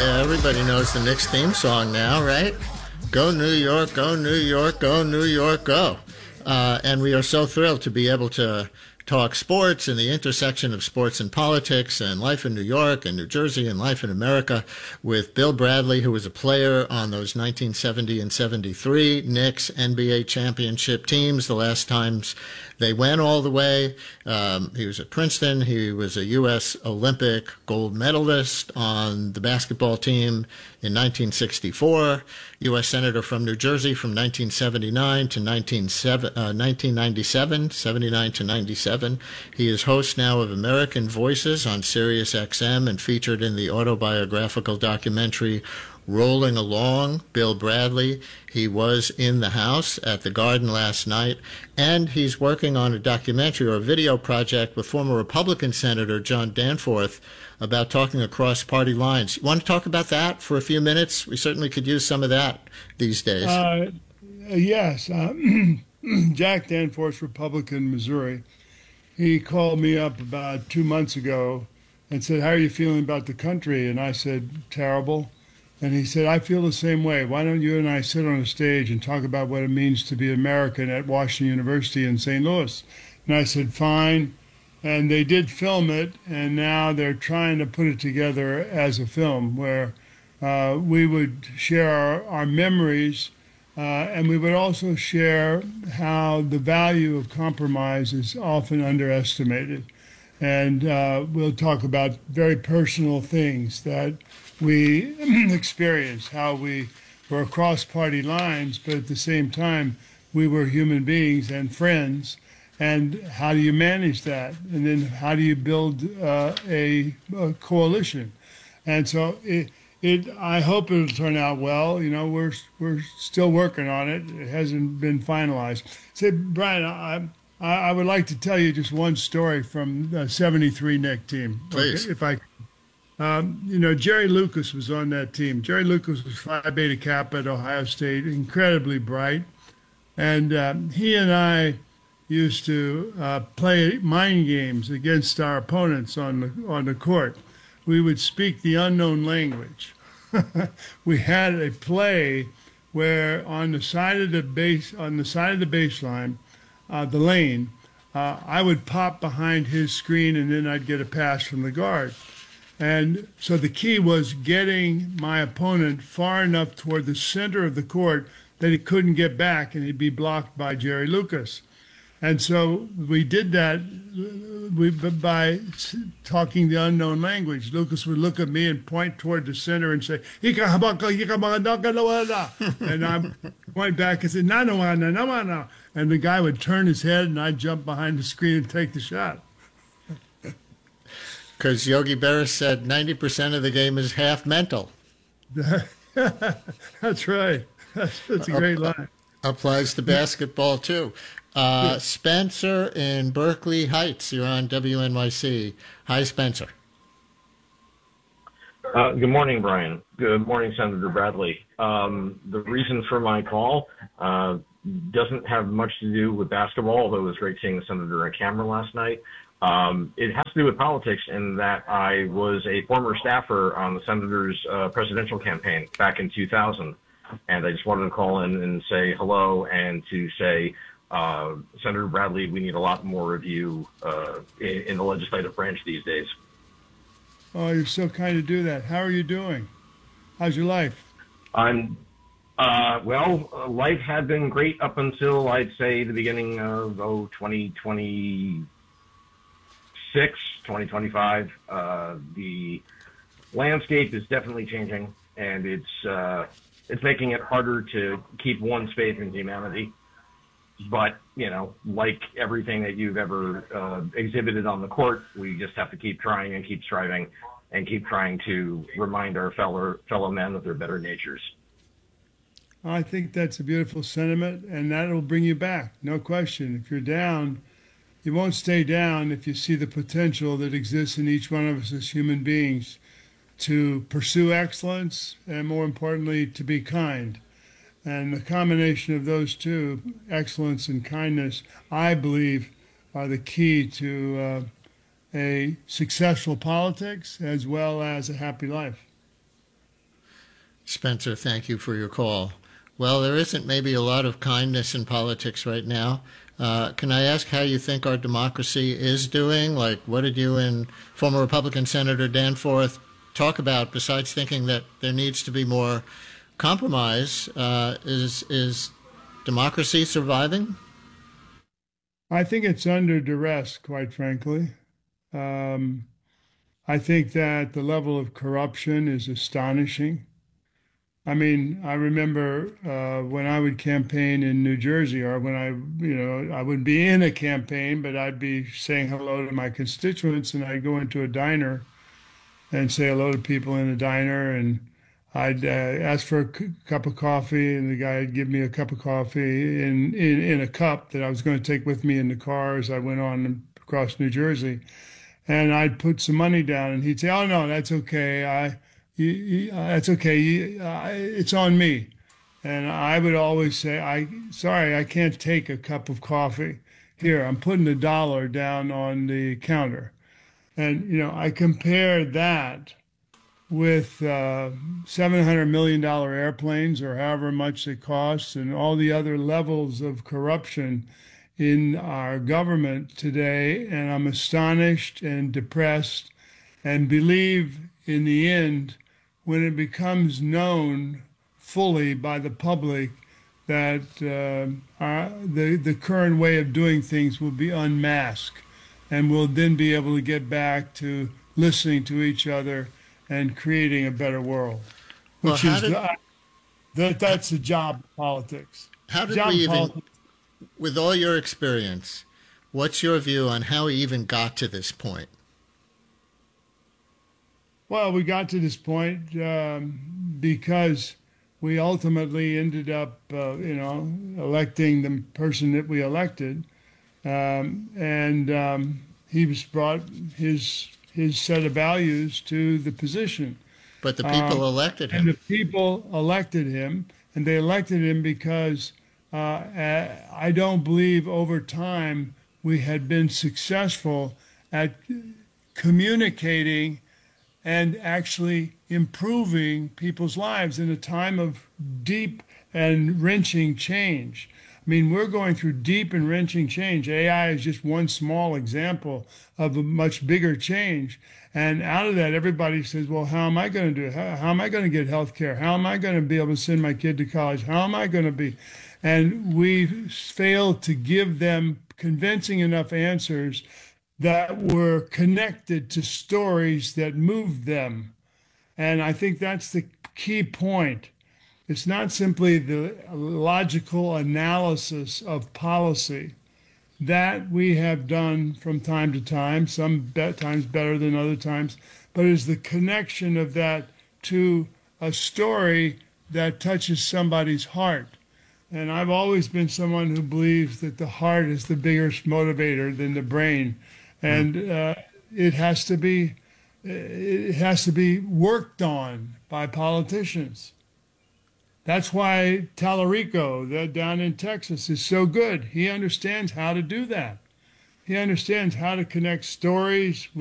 Yeah, everybody knows the Knicks theme song now, right? Go New York, go New York, go New York, go. And we are so thrilled to be able to talk sports and the intersection of sports and politics and life in New York and New Jersey and life in America with Bill Bradley, who was a player on those 1970 and 73 Knicks NBA championship teams, the last times they went all the way. He was at Princeton. He was a U.S. Olympic gold medalist on the basketball team in 1964, U.S. Senator from New Jersey from 1979 to 1997, 79 to 97. He is host now of American Voices on Sirius XM and featured in the autobiographical documentary Rolling Along, Bill Bradley. He was in the House at the Garden last night, and he's working on a documentary or a video project with former Republican Senator John Danforth about talking across party lines. You want to talk about that for a few minutes? We certainly could use some of that these days. Yes. Jack Danforth, Republican, Missouri. He called me up about 2 months ago and said, "How are you feeling about the country?" And I said, "Terrible." And he said, "I feel the same way. Why don't you and I sit on a stage and talk about what it means to be American at Washington University in St. Louis?" And I said, "Fine." And they did film it, and now they're trying to put it together as a film where we would share our memories, and we would also share how the value of compromise is often underestimated. And we'll talk about very personal things that we experienced, how we were across party lines, but at the same time, we were human beings and friends. And how do you manage that? And then how do you build a coalition? And so I hope it'll turn out well. You know, we're still working on it. It hasn't been finalized. Say, Brian, I would like to tell you just one story from the 73 Knick team. Please. If I you know, Jerry Lucas was on that team. Jerry Lucas was Phi Beta Kappa at Ohio State, incredibly bright. And he and I used to play mind games against our opponents on the court. We would speak the unknown language. We had a play where on the side of the baseline, the lane, I would pop behind his screen and then I'd get a pass from the guard. And so the key was getting my opponent far enough toward the center of the court that he couldn't get back and he'd be blocked by Jerry Lucas. And so we did that by talking the unknown language. Lucas would look at me and point toward the center and say, and I point back and say, no. And the guy would turn his head and I'd jump behind the screen and take the shot. Because Yogi Berra said 90% of the game is half mental. That's right. That's a great line. Applies to basketball, too. Spencer in Berkeley Heights, you're on WNYC. Hi, Spencer. Good morning, Brian. Good morning, Senator Bradley. The reason for my call doesn't have much to do with basketball, although it was great seeing the senator on camera last night. It has to do with politics in that I was a former staffer on the senator's presidential campaign back in 2000. And I just wanted to call in and say hello and to say, Senator Bradley, we need a lot more of you in the legislative branch these days. Oh, you're so kind to do that. How are you doing? How's your life? Life had been great up until, I'd say, the beginning of 2026, 2025. The landscape is definitely changing, and it's making it harder to keep one's faith in humanity. But, you know, like everything that you've ever exhibited on the court, we just have to keep trying and keep striving and keep trying to remind our fellow men of their better natures. I think that's a beautiful sentiment, and that will bring you back, no question. If you're down, you won't stay down if you see the potential that exists in each one of us as human beings to pursue excellence and, more importantly, to be kind. And the combination of those two, excellence and kindness, I believe, are the key to a successful politics as well as a happy life. Spencer, thank you for your call. Well, there isn't maybe a lot of kindness in politics right now. Can I ask how you think our democracy is doing? Like, what did you and former Republican Senator Danforth talk about besides thinking that there needs to be more compromise? Is democracy surviving? I think it's under duress, quite frankly. Um, I think that the level of corruption is astonishing. I mean, I remember when I would campaign in New Jersey, or when I would be in a campaign, but I'd be saying hello to my constituents, and I'd go into a diner and say hello to people in the diner, and I'd ask for a cup of coffee, and the guy would give me a cup of coffee in a cup that I was going to take with me in the car as I went on across New Jersey. And I'd put some money down, and he'd say, "Oh no, that's okay. That's okay. It's on me." And I would always say, sorry, I can't take a cup of coffee. Here, I'm putting $1 down on the counter." And I compare that with $700 million airplanes, or however much it costs, and all the other levels of corruption in our government today. And I'm astonished and depressed, and believe in the end, when it becomes known fully by the public, that the current way of doing things will be unmasked, and we'll then be able to get back to listening to each other and creating a better world, Well, which is that's the job of politics. how did Job we of even, politics. with all your experience, what's your view on how we even got to this point? Well, we got to this point because we ultimately ended up, electing the person that we elected, and he was brought his set of values to the position. But the people elected And the him. people elected him, and they elected him because I don't believe over time we had been successful at communicating and actually improving people's lives in a time of deep and wrenching change. I mean, we're going through deep and wrenching change. AI is just one small example of a much bigger change. And out of that, everybody says, well, how am I going to do it? How am I going to get health care? How am I going to be able to send my kid to college? How am I going to be? And we failed to give them convincing enough answers that were connected to stories that moved them. And I think that's the key point. It's not simply the logical analysis of policy that we have done from time to time, some times better than other times, but is the connection of that to a story that touches somebody's heart. And I've always been someone who believes that the heart is the biggest motivator than the brain, and it has to be worked on by politicians. That's why Tallarico, down in Texas, is so good. He understands how to do that. He understands how to connect stories